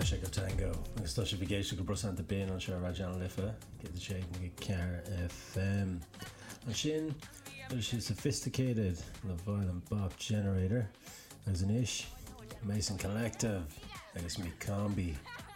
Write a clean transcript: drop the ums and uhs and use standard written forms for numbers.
sé go tango agus tá sé bhgéiste go brosanta béin an seo Rajan Lifa get the shape go Care FM an sin is sophisticated the violent bop generator as an ish Mason Collective agus me combi